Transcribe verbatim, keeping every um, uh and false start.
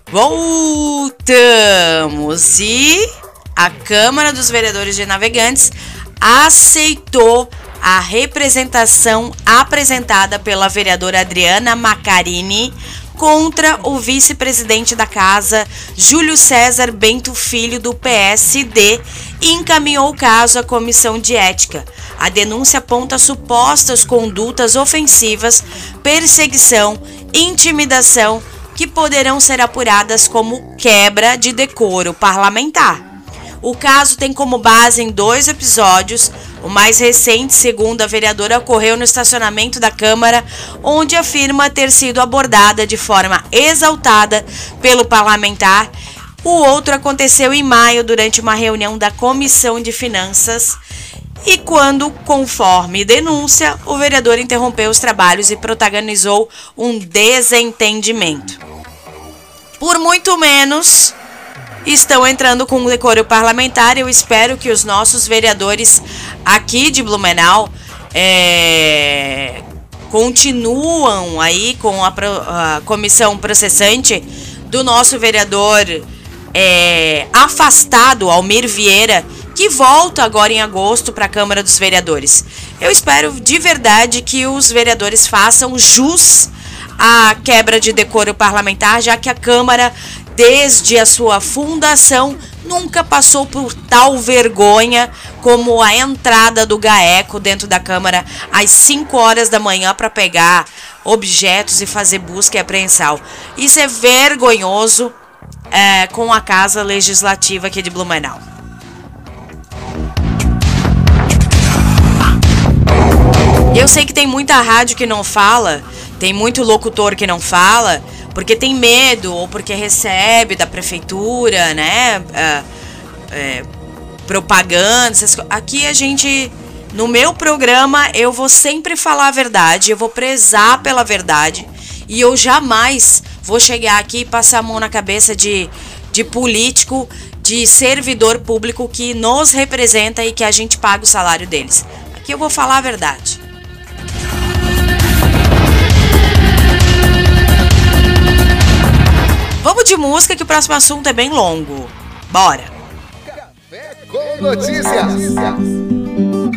Voltamos e a Câmara dos Vereadores de Navegantes aceitou a representação apresentada pela vereadora Adriana Macarini contra o vice-presidente da Casa, Júlio César Bento Filho, do P S D, e encaminhou o caso à Comissão de Ética. A denúncia aponta supostas condutas ofensivas, perseguição, intimidação, que poderão ser apuradas como quebra de decoro parlamentar. O caso tem como base em dois episódios. O mais recente, segundo a vereadora, ocorreu no estacionamento da Câmara, onde afirma ter sido abordada de forma exaltada pelo parlamentar. O outro aconteceu em maio, durante uma reunião da Comissão de Finanças, e quando, conforme denúncia, o vereador interrompeu os trabalhos e protagonizou um desentendimento. Por muito menos, estão entrando com o decoro parlamentar. Eu espero que os nossos vereadores aqui de Blumenau é, continuam aí com a, a comissão processante do nosso vereador é, afastado, Almir Vieira, que volta agora em agosto para a Câmara dos Vereadores. Eu espero de verdade que os vereadores façam jus à quebra de decoro parlamentar, já que a Câmara, desde a sua fundação, nunca passou por tal vergonha como a entrada do GAECO dentro da Câmara às cinco horas da manhã para pegar objetos e fazer busca e apreensão. Isso é vergonhoso é, com a Casa Legislativa aqui de Blumenau. Eu sei que tem muita rádio que não fala, tem muito locutor que não fala, porque tem medo ou porque recebe da prefeitura, né, é, é, propaganda, essas coisas. Aqui a gente, no meu programa, eu vou sempre falar a verdade, eu vou prezar pela verdade, e eu jamais vou chegar aqui e passar a mão na cabeça de, de político, de servidor público que nos representa e que a gente paga o salário deles. Aqui eu vou falar a verdade. Vamos de música, que o próximo assunto é bem longo. Bora! Café com Notícias.